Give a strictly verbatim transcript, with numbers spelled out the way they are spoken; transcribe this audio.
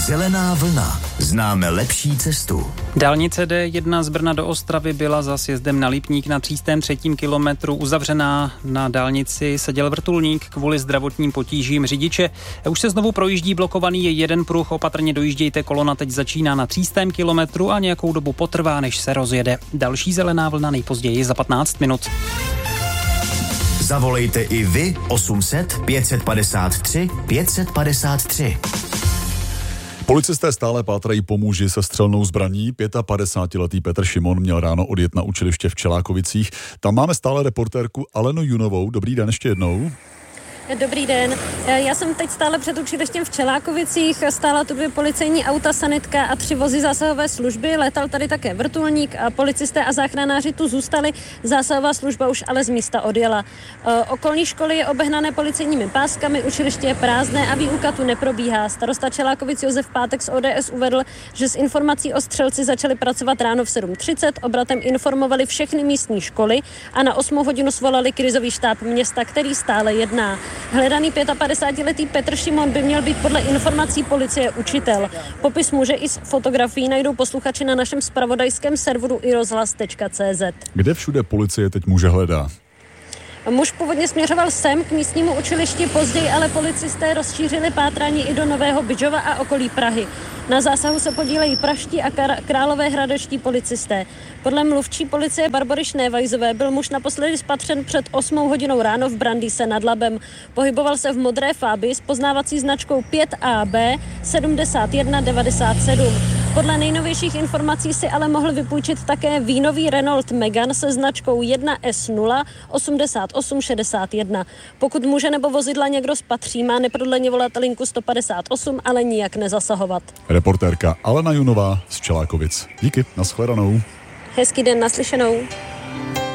Zelená vlna. Známe lepší cestu. Dálnice D jedna z Brna do Ostravy byla za sjezdem na Lipník na třístém třetím kilometru uzavřená. Na dálnici seděl vrtulník kvůli zdravotním potížím řidiče. Už se znovu projíždí, blokovaný je jeden pruh, opatrně dojíždějte, kolona teď začíná na třístém kilometru a nějakou dobu potrvá, než se rozjede. Další zelená vlna nejpozději za patnáct minut. Zavolejte i vy osm set pět set padesát tři pět set padesát tři. Policisté stále pátrají po muži se střelnou zbraní. padesátipětiletý Petr Šimon měl ráno odjet na učiliště v Čelákovicích. Tam máme stále reportérku Alenu Junovou. Dobrý den ještě jednou. Dobrý den. Já jsem teď stále před učilištěm v Čelákovicích. Stála tu dvě policejní auta, sanitka a tři vozy zásahové služby. Letal tady také vrtulník a policisté a záchranáři tu zůstali. Zásahová služba už ale z místa odjela. Okolní školy je obehnané policejními páskami, učiliště je prázdné a výuka tu neprobíhá. Starosta Čelákovic Josef Pátek z O D S uvedl, že s informací o střelci začali pracovat ráno v sedm třicet. Obratem informovali všechny místní školy a na osmou hodinu svolali krizový štáb města, který stále jedná. Hledaný padesátipětiletý Petr Šimon by měl být podle informací policie učitel. Popis muže i s fotografií najdou posluchači na našem zpravodajském serveru i rozhlas tečka cé zet. Kde všude policie teď muže hledá? Muž původně směřoval sem k místnímu učilišti, později ale policisté rozšířili pátrání i do Nového Bydžova a okolí Prahy. Na zásahu se podílejí praští a královéhradeští policisté. Podle mluvčí policie Barbory Šnévajzové byl muž naposledy spatřen před osmou hodinou ráno v Brandýse nad Labem. Pohyboval se v modré Fabii s poznávací značkou pět A B sedmdesát jedna devadesát sedm. Podle nejnovějších informací si ale mohl vypůjčit také vínový Renault Megane se značkou jedna S nula osmdesát osm šedesát jedna. Pokud muže nebo vozidla někdo spatří, má neprodleně volat linku sto padesát osm, ale nijak nezasahovat. Reportérka Alena Junová z Čelákovic. Díky, nashledanou. Hezký den, naslyšenou.